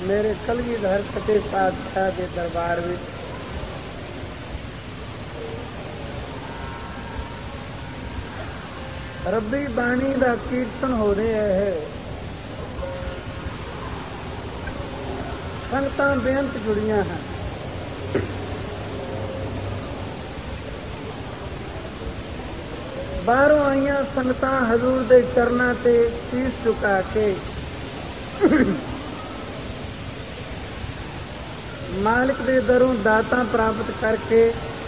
میرے کلگیدھر سچے پادشاہ کے دربار میں ربی بانی دا کیرتن ہو رہا ہے. سنگتاں بےانت جڑیاں ہیں. باہروں آئیاں سنگتاں حضور دے چرناں تے شیش چکا کے مالک دے دروں داتاں پراپت کر کے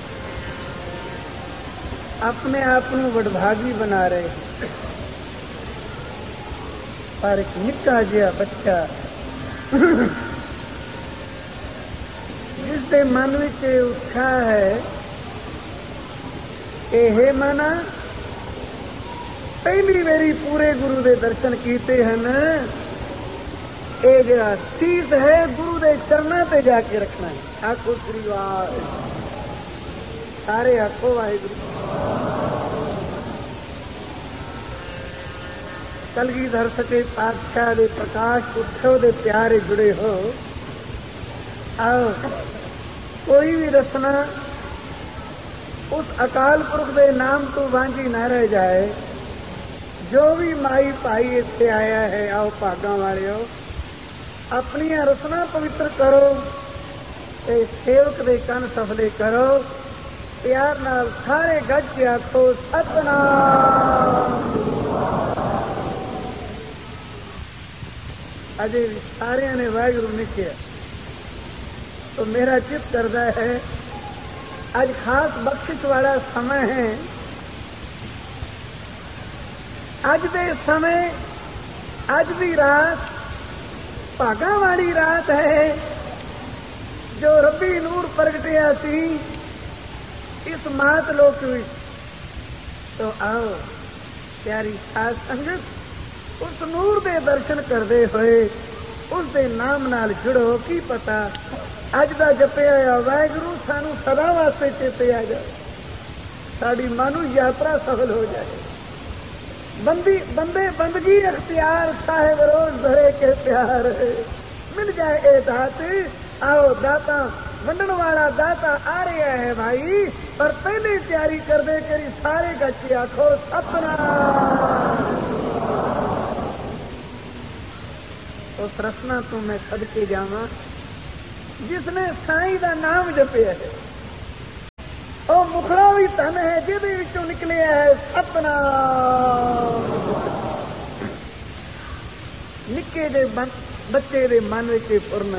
اپنے آپ وڈبھاگی بنا رہے. پر ایک نکا جہا بچہ جس کے من میں اٹھا ہے کہ ہے منا پہلی میری پورے گرو دے درشن کیتے ہیں. یہ جڑا چیز ہے گرو دے چرنا تے جا کے رکھنا ہے. آخو سری واہ سارے آخو واحگرو. کلگیدھر سچے پادشاہ دے پرکاش اتسو دے پیارے جڑے ہو. آؤ کوئی بھی رسنا اس اکال پرخ دے نام تو وانجی نہ رہ جائے. جو بھی مائی پائی اتنے آیا ہے آؤ پاگاں والے ہو اپنی رسنا پوتر کرو تے سیوک دے کن سفلے کرو. پیار نال سارے گج کے آخو ستنام. اجے سارے نے واحگرو نہیں کیا تو میرا چت کرتا ہے اج خاص بخشش والا سمے ہے. اج دے سمے اج دی رات بھاگاں والی رات ہے جو ربی نور پرگٹیا سی اس مات لوک میں. تو آؤ پیاری ساز سنگت اس نور دے درشن کرتے ہوئے اس دے نام نال جڑو. کی پتا اج دا جپیا ہوا واحگرو سانو سدا واسطے چیتے آ جائے. ساری مانو یاترا سفل ہو جائے. بندے بندگی اختیار صاحب روز بھرے کے پیار مل جائے اے دات. آؤ داتا ونڈن والا داتا آ رہا ہے بھائی. پر پہلے تیاری کر دے کری سارے گچے آخو ستنام. اس رسنا تو میں صدقے جاواں جس نے سائیں دا نام جپیا ہے. وہ مکھڑا بھی تن ہے جہد نکلے ہے ستنام. نکے دے بچے دے من میں پرنا.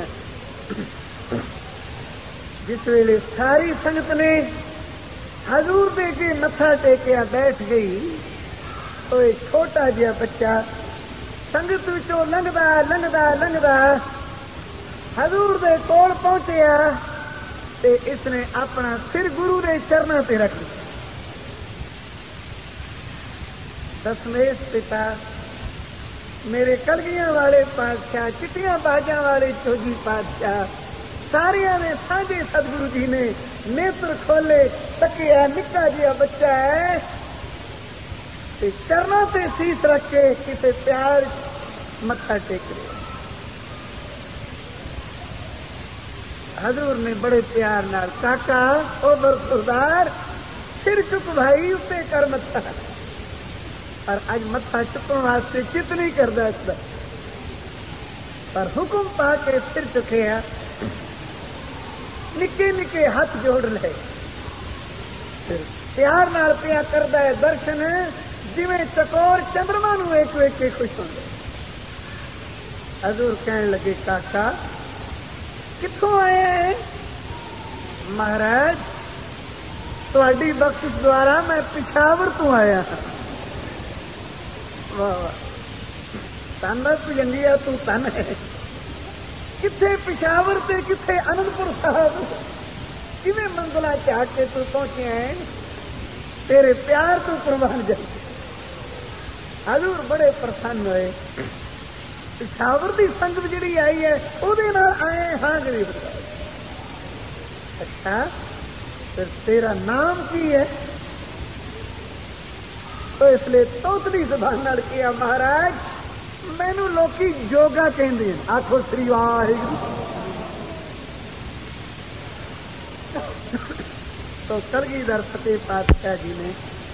جس ویلے ساری سنگت نے حضور دے کے متھا ٹیکیا بیٹھ گئی تو ایک چھوٹا جہا بچہ سنگت وچوں لنگدا لنگدا حضور دے کول پہنچیا تے اس نے اپنا سر گرو دے چرناں تے رکھ دیا. دسمیش پتا میرے کلگیاں والے پادشاہ چٹیاں باجاں والے چوجی پادشاہ سارے نے سانجے سدگرو جی نے نیتر کھولے تکیا نکا جہا بچہ ہے تے چرنا تے سیس رکھ کے کسے پیار متھا ٹیک رہے. حضور نے بڑے پیار نال کاکا او برخوردار سر چک بھائی اتنے کر متھا. پر اج متھا چکن واسطے چت نہیں کرتا اس پر حکم پا کے سر چکیا. نکے نکے ہاتھ جوڑ لے پیار نال پیا کرتا ہے درشن جویں چکور چندرما نو ایک ویک کے خوش ہوتے. حضور کہنے لگے کاکا کتوں آئے ہیں؟ مہاراج تہاڈی بخشش دوارا میں پشاور تو آیا ہاں. واہ واہ تن پجنگیا تو تن ہے. کتنے پشاور تے کتنے آنندپور صاحب کیویں منزلہ چاہ کے تو پہنچے ہیں تیرے پیار تو قربان جائے. حضور بڑے پرسن ہوئے. پشاور دی سنگت جڑی آئی ہے وہ آئے ہاں غریب. اچھا پھر تیرا نام کی ہے؟ تو اس لیے توتلی زبان نال کیا مہاراج مینو لوکی یوگا کہندے ہیں. آخو سری واحگuru. تو کلگیدھر فتح پاتشاہ جی نے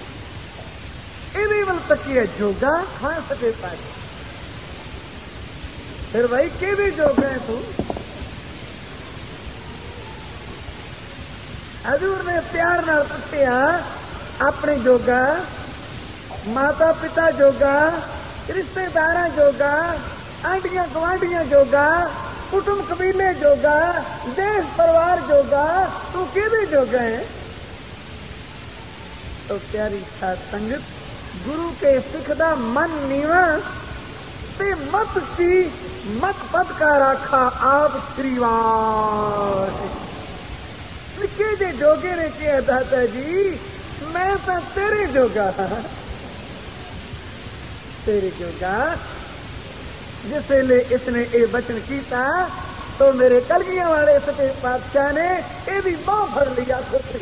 یہ تکی ہے یوگا. ہاں فتح پاتشاہ پھر بھائی کہ یوگا ہے تو حضور نے پیار نال پوچھیا اپنے جوگا, ماتا پتا جوگا, رشتے دار جوگا, آنڈیاں گوانڈیاں جوگا, کٹم قبیلے جوگا, دیش پروار جوگا, تو کہدے جوگا ہے؟ تو پیاری ساتھ سنگت گرو کے سکھ دا من نیواں تے مت کی مت پد کا راکھا آپ سریوار. نکے جے جوگے نے کیا داتا جی میں تو تیرے جوگا ہاں, تیرے جوگا. جس ویلے اس نے یہ بچن کیتا تو میرے کلگیاں والے فتح پاتشاہ نے یہ بھی باں پھڑ لیا.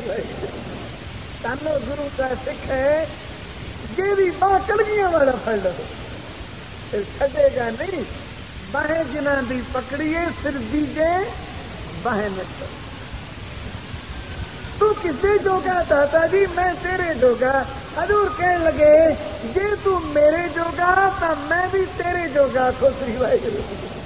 تن گرو کا سکھ ہے یہ بھی باں کلگیاں والا پھڑ لو, پھر چھڈے گا نہیں. باہیں جنہاں دی پکڑیے پھر دیجے باہیں نہ. تو کسے جوگا داتا جی؟ میں تیرے جوگا. حضور کہنے لگے جے تو میرے جوگا تو میں بھی تیرے جوگا. سری واحگuru.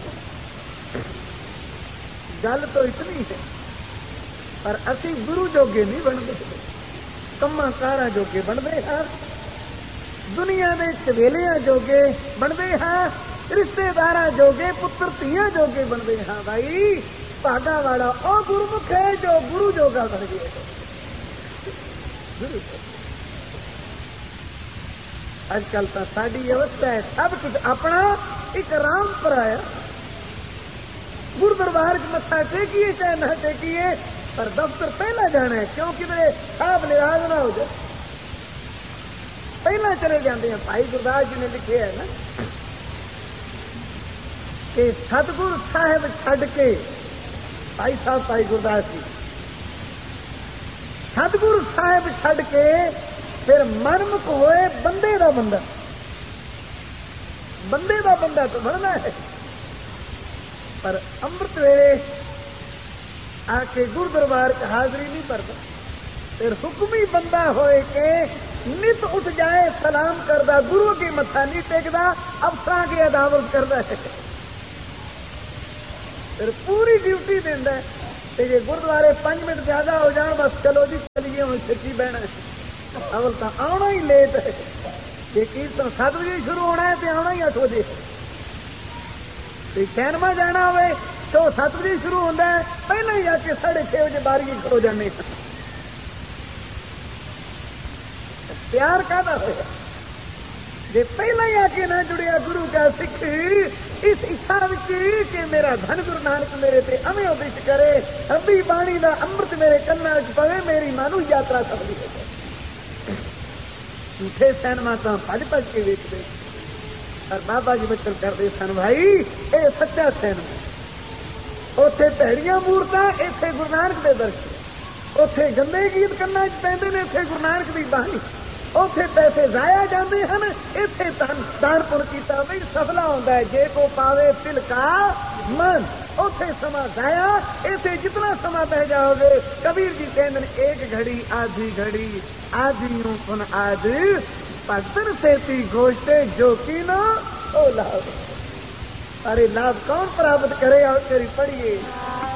گل تو اتنی ہے پر اسی گرو جوگے نہیں بنتے, کما کارا جوگے بنتے ہاں, دنیا دے چویلیاں جوگے بنتے ہاں, رشتے دار جوگے پتر تیاں جوگے بنتے ہاں. بھائی پاگا والا وہ گرمکھ ہے جو گرو جوگا بن گیا. اج کل تو ساری اوستھا ہے سب کچھ اپنا ایک رام پرایا. گر دربار متھا ٹیکیے چاہے نہ ٹیکیے پر دفتر پہلا جانا ہے, کیوں کدھر صاحب ناراض نہ ہو جائے. پہلا چلے جاتے ہیں. بھائی گرداس جی نے لکھے ہے نا کہ ستگور صاحب چھڈ کے, بھائی صاحب بھائی گرداس جی, ستگور صاحب چھڈ کے پھر منمک ہوئے بندے دا بندہ. بندے دا بندہ تو بننا ہے پر امرت ویلے آ کے گر دربار کی حاضری نہیں کرتا. پھر حکمی بندہ ہوئے کہ نت اٹھ جائے سلام کردا, گرو کی متھا نہیں ٹیکدا, افسراں کی عداوت کردا ہے. پھر پوری ڈیوٹی دینا ہے کہ گردوارے 5 منٹ زیادہ ہو جان بس چلو جی چلیے ہوں چھٹی بہنا ہے. اول تو آنا ہی لیٹ ہے. یہ کیرتن 7 بجے شروع ہونا ہے تو آنا ہی 8 بجے. سینما جانا ہوئے تو 7 بجے شروع ہوتا ہے, پہلے ہی آ کے 6:30 بجے باری کھڑو جانے. پیار کہنا ہوا جی پہلے ہی آ کے نہ جڑیا گرو کا سکھ اس اچھا کہ میرا دھن گرو نانک میرے تے اویں ادھش کرے, ربی بانی دا امرت میرے کنا چ پوے, میری مانو یاترا سفلی ہو جائے. جھوٹے سینما تو بج کے ویچتے اور بابا جی بچن کرتے سن. بھائی یہ سچا سینما, اتے پیڑیاں مورتاں, اتے گرو نانک دے درشن, اتے گندے گیت کرنا پہنتے ہیں, اتے گرو نانک دی بانی, اتے پیسے ضائع جاتے ہیں, اتے دان پن کیتا بھائی سفلا ہوتا ہے. جے کو پاوے دل کا من, اتے سما ضائع, اتے جتنا سما بہ جاؤ گے. کبیر جی کہتے ہیں ایک گھڑی آدھی گھڑی آدھیوں کن آد پگتر سیتی گوشتے جو کی نہ او لابھ. ارے لابھ کون پراپت کرے اور تیری پڑھیے